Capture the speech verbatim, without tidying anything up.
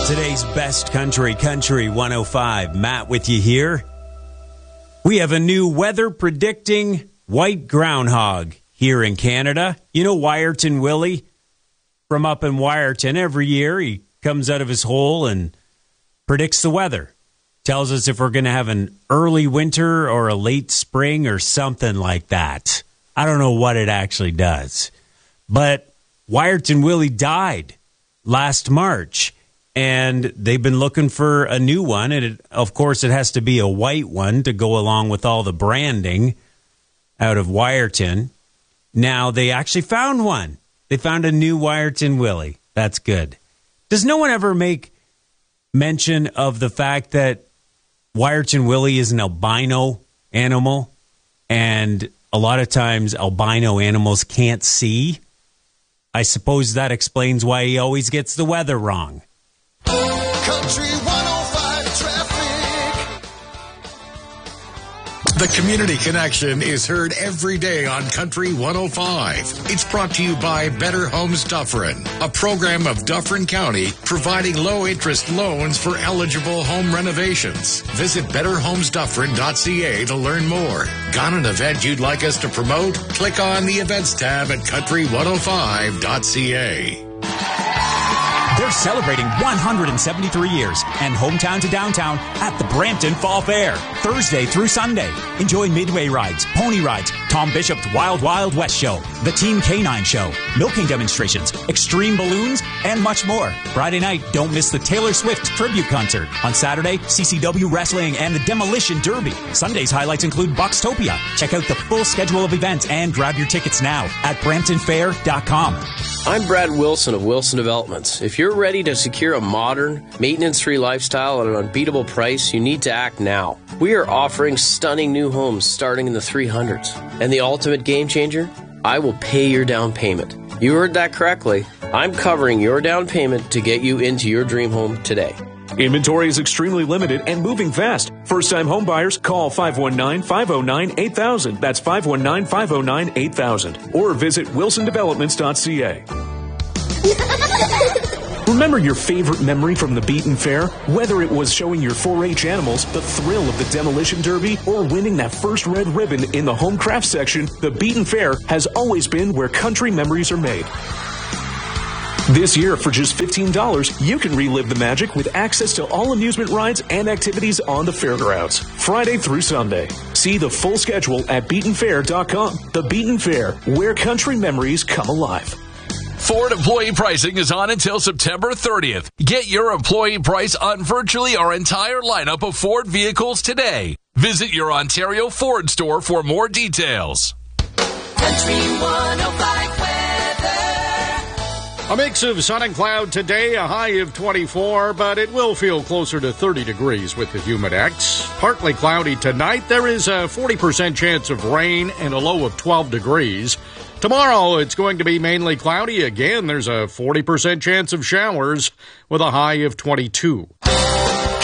Today's best country, Country one oh five. Matt with you here. We have a new weather predicting white groundhog here in Canada. You know Wiarton Willie from up in Wiarton? Every year he comes out of his hole and predicts the weather. Tells us if we're going to have an early winter or a late spring or something like that. I don't know what it actually does. But Wiarton Willie died last March. And they've been looking for a new one. And, it, of course, it has to be a white one to go along with all the branding out of Wiarton. Now, they actually found one. They found a new Wiarton Willie. That's good. Does no one ever make mention of the fact that Wiarton Willie is an albino animal? And a lot of times albino animals can't see. I suppose that explains why he always gets the weather wrong. Country one oh five traffic. The Community Connection is heard every day on Country one oh five. It's brought to you by Better Homes Dufferin, a program of Dufferin County providing low-interest loans for eligible home renovations. Visit better homes dufferin dot c a to learn more. Got an event you'd like us to promote? Click on the Events tab at country one oh five dot c a. They're celebrating one hundred seventy-three years and hometown to downtown at the Brampton Fall Fair, Thursday through Sunday. Enjoy midway rides, pony rides, Tom Bishop's Wild Wild West Show, the Team K nine Show, milking demonstrations, extreme balloons, and much more. Friday night, don't miss the Taylor Swift tribute concert. On Saturday, C C W Wrestling and the Demolition Derby. Sunday's highlights include Boxtopia. Check out the full schedule of events and grab your tickets now at brampton fair dot com. I'm Brad Wilson of Wilson Developments. If you're ready to secure a modern, maintenance-free lifestyle at an unbeatable price, you need to act now. We are offering stunning new homes starting in the three hundreds. And the ultimate game changer? I will pay your down payment. You heard that correctly. I'm covering your down payment to get you into your dream home today. Inventory is extremely limited and moving fast. First-time home buyers, call five one nine, five oh nine, eight thousand. That's five one nine, five oh nine, eight thousand. Or visit wilson developments dot c a. Remember your favorite memory from the Beaton Fair? Whether it was showing your four H animals, the thrill of the Demolition Derby, or winning that first red ribbon in the home craft section, the Beaton Fair has always been where country memories are made. This year, for just fifteen dollars, you can relive the magic with access to all amusement rides and activities on the fairgrounds, Friday through Sunday. See the full schedule at beaton fair dot com. The Beaton Fair, where country memories come alive. Ford employee pricing is on until September thirtieth. Get your employee price on virtually our entire lineup of Ford vehicles today. Visit your Ontario Ford store for more details. Country one oh five weather. A mix of sun and cloud today, a high of twenty-four, but it will feel closer to thirty degrees with the Humidex. Partly cloudy tonight. There is a forty percent chance of rain and a low of twelve degrees. Tomorrow, it's going to be mainly cloudy again. There's a forty percent chance of showers with a high of twenty-two.